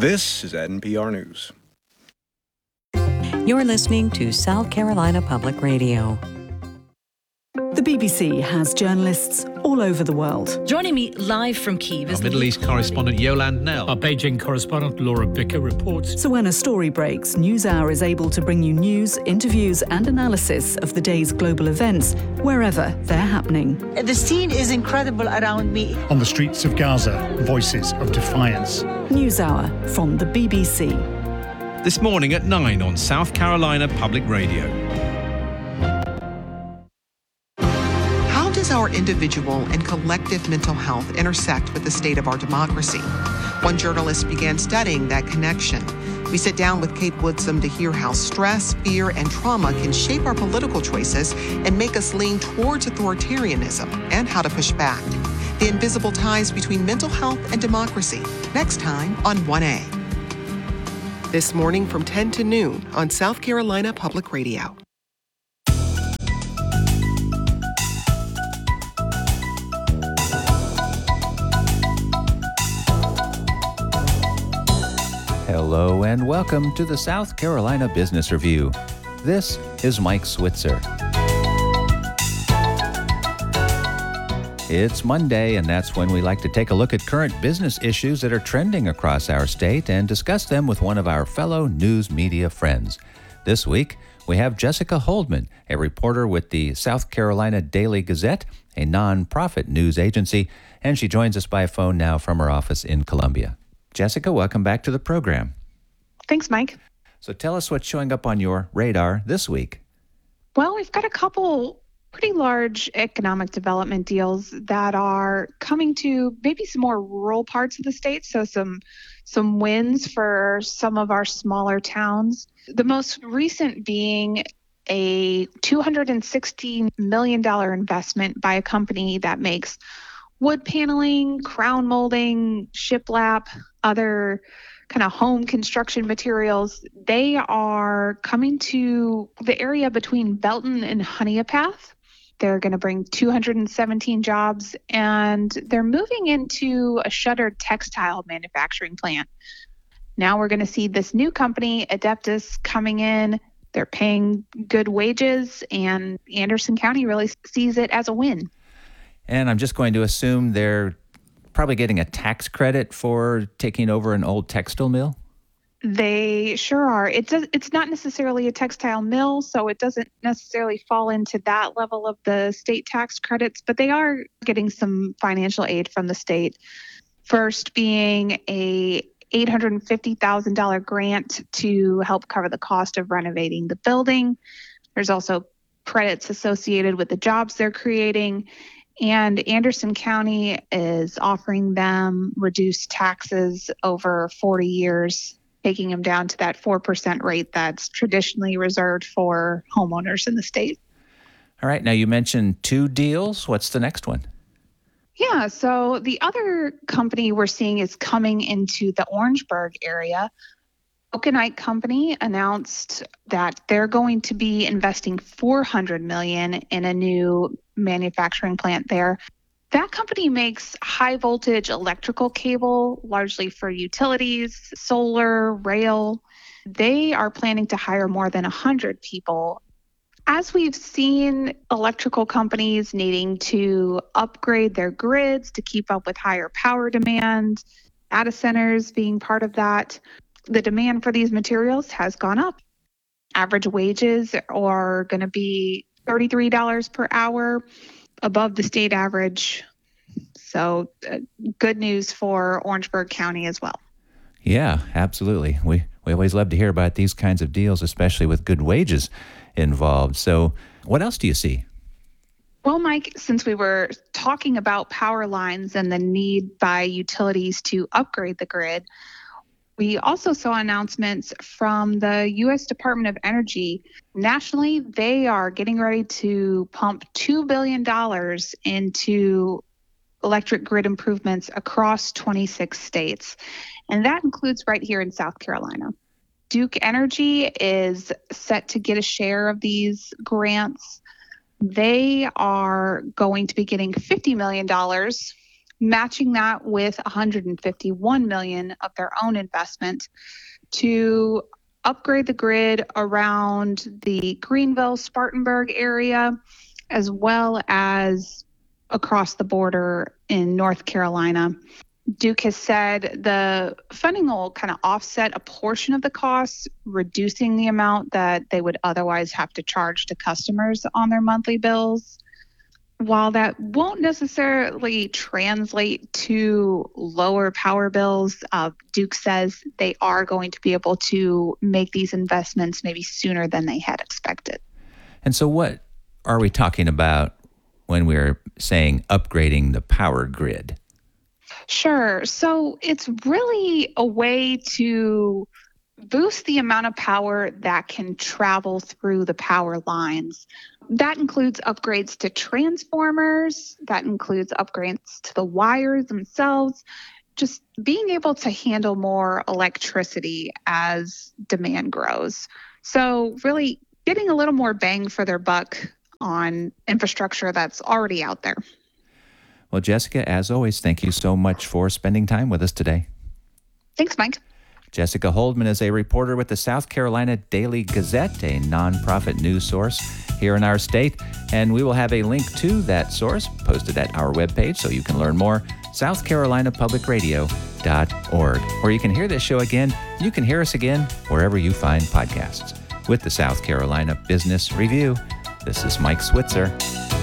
This is NPR News. You're listening to South Carolina Public Radio. The BBC has journalists all over the world. Joining me live from Kyiv is our Middle East correspondent Yolande Knell. Our Beijing correspondent Laura Bicker reports. So when a story breaks, NewsHour is able to bring you news, interviews and analysis of the day's global events wherever they're happening. The scene is incredible around me. On the streets of Gaza, voices of defiance. NewsHour from the BBC. This morning at 9 on South Carolina Public Radio. Our individual and collective mental health intersect with the state of our democracy. One journalist began studying that connection. We sit down with Kate Woodsum to hear how stress, fear, and trauma can shape our political choices and make us lean towards authoritarianism, and how to push back. The invisible ties between mental health and democracy, next time on 1A. This morning from 10 to noon on South Carolina Public Radio. Hello and welcome to the South Carolina Business Review. This is Mike Switzer. It's Monday, and that's when we like to take a look at current business issues that are trending across our state and discuss them with one of our fellow news media friends. This week, we have Jessica Holdman, a reporter with the South Carolina Daily Gazette, a nonprofit news agency, and she joins us by phone now from her office in Columbia. Jessica, welcome back to the program. Thanks, Mike. So tell us what's showing up on your radar this week. Well, we've got a couple pretty large economic development deals that are coming to maybe some more rural parts of the state, so some wins for some of our smaller towns. The most recent being a $260 million investment by a company that makes wood paneling, crown molding, shiplap, other kind of home construction materials. They are coming to the area between Belton and Honeypath. They're going to bring 217 jobs, and they're moving into a shuttered textile manufacturing plant. Now we're going to see this new company, Adeptus, coming in. They're paying good wages, and Anderson County really sees it as a win. And I'm just going to assume they're probably getting a tax credit for taking over an old textile mill? They sure are. It's not necessarily a textile mill, so it doesn't necessarily fall into that level of the state tax credits, but they are getting some financial aid from the state. First being a $850,000 grant to help cover the cost of renovating the building. There's also credits associated with the jobs they're creating. And Anderson County is offering them reduced taxes over 40 years, taking them down to that 4% rate that's traditionally reserved for homeowners in the state. All right. Now, you mentioned two deals. What's the next one? Yeah. So the other company we're seeing is coming into the Orangeburg area. Okanite Company announced that they're going to be investing $400 million in a new manufacturing plant there. That company makes high voltage electrical cable, largely for utilities, solar, rail. They are planning to hire more than 100 people. As we've seen electrical companies needing to upgrade their grids to keep up with higher power demand, data centers being part of that, the demand for these materials has gone up. Average wages are going to be $33 per hour, above the state average. So good news for Orangeburg County as well. Yeah, absolutely. We always love to hear about these kinds of deals, especially with good wages involved. So what else do you see? Well, Mike, since we were talking about power lines and the need by utilities to upgrade the grid, we also saw announcements from the U.S. Department of Energy. Nationally, they are getting ready to pump $2 billion into electric grid improvements across 26 states. And that includes right here in South Carolina. Duke Energy is set to get a share of these grants. They are going to be getting $50 million, matching that with $151 million of their own investment to upgrade the grid around the Greenville, Spartanburg area, as well as across the border in North Carolina. Duke has said the funding will kind of offset a portion of the costs, reducing the amount that they would otherwise have to charge to customers on their monthly bills. While that won't necessarily translate to lower power bills, Duke says they are going to be able to make these investments maybe sooner than they had expected. And so what are we talking about when we're saying upgrading the power grid? Sure. So it's really a way to boost the amount of power that can travel through the power lines. That includes upgrades to transformers, that includes upgrades to the wires themselves, just being able to handle more electricity as demand grows. So really getting a little more bang for their buck on infrastructure that's already out there. Well, Jessica, as always, thank you so much for spending time with us today. Thanks, Mike. Jessica Holdman is a reporter with the South Carolina Daily Gazette, a nonprofit news source here in our state. And we will have a link to that source posted at our webpage so you can learn more, southcarolinapublicradio.org. Or you can hear this show again. You can hear us again wherever you find podcasts. With the South Carolina Business Review, this is Mike Switzer.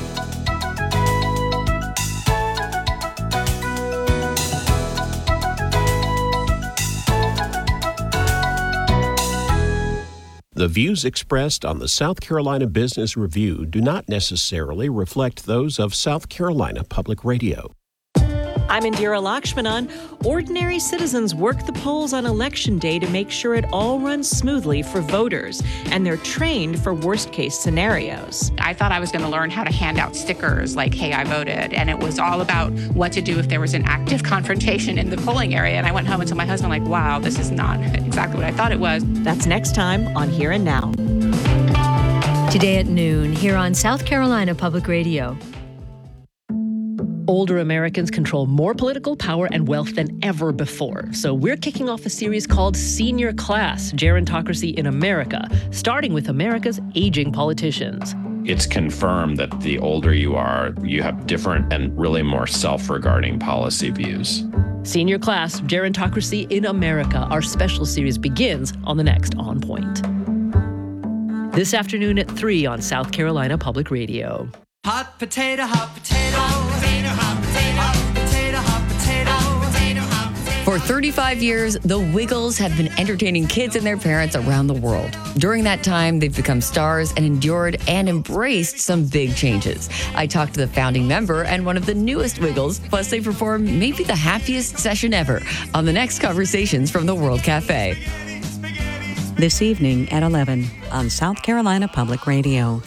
The views expressed on the South Carolina Business Review do not necessarily reflect those of South Carolina Public Radio. I'm Indira Lakshmanan. Ordinary citizens work the polls on Election Day to make sure it all runs smoothly for voters, and they're trained for worst-case scenarios. I thought I was going to learn how to hand out stickers like, hey, I voted, and it was all about what to do if there was an active confrontation in the polling area. And I went home and told my husband, like, wow, this is not exactly what I thought it was. That's next time on Here and Now. Today at noon, here on South Carolina Public Radio. Older Americans control more political power and wealth than ever before. So we're kicking off a series called Senior Class, Gerontocracy in America, starting with America's aging politicians. It's confirmed that the older you are, you have different and really more self-regarding policy views. Senior Class, Gerontocracy in America. Our special series begins on the next On Point. This afternoon at 3 on South Carolina Public Radio. Hot potato, hot potato, hot potato, hot potato, hot potato, hot potato, potato, hot potato. For 35 years, the Wiggles have been entertaining kids and their parents around the world. During that time, they've become stars and endured and embraced some big changes. I talked to the founding member and one of the newest Wiggles, plus they performed maybe the happiest session ever on the next Conversations from the World Cafe. This evening at 11 on South Carolina Public Radio.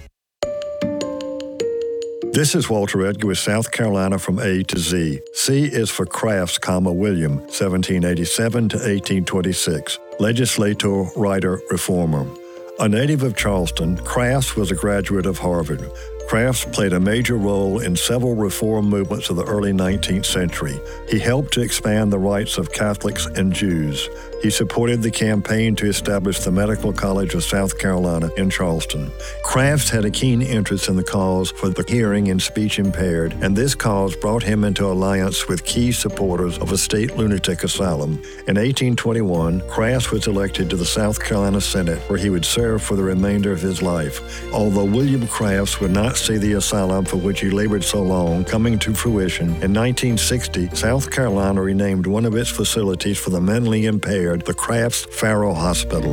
This is Walter Edgar with South Carolina from A to Z. C is for Crafts, William, 1787 to 1826, legislator, writer, reformer. A native of Charleston, Crafts was a graduate of Harvard. Crafts played a major role in several reform movements of the early 19th century. He helped to expand the rights of Catholics and Jews. He supported the campaign to establish the Medical College of South Carolina in Charleston. Crafts had a keen interest in the cause for the hearing and speech impaired, and this cause brought him into alliance with key supporters of a state lunatic asylum. In 1821, Crafts was elected to the South Carolina Senate, where he would serve for the remainder of his life. Although William Crafts would not see the asylum for which he labored so long coming to fruition, in 1960, South Carolina renamed one of its facilities for the mentally impaired the Crafts Farrow Hospital.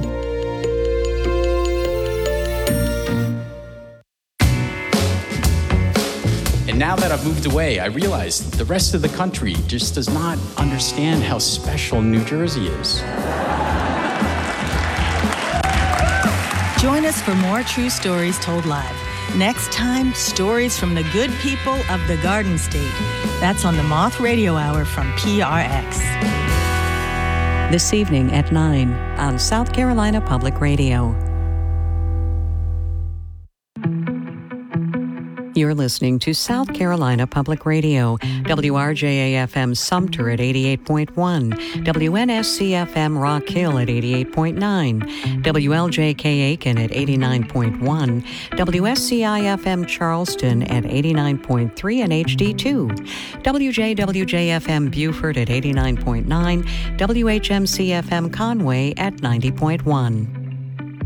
And now that I've moved away, I realize the rest of the country just does not understand how special New Jersey is. Join us for more true stories told live. Next time, stories from the good people of the Garden State. That's on the Moth Radio Hour from PRX. This evening at 9 on South Carolina Public Radio. You're listening to South Carolina Public Radio, WRJA-FM Sumter at 88.1, WNSC-FM Rock Hill at 88.9, WLJK Aiken at 89.1, WSCI-FM Charleston at 89.3 and HD2, WJWJ-FM Beaufort at 89.9, WHMC-FM Conway at 90.1.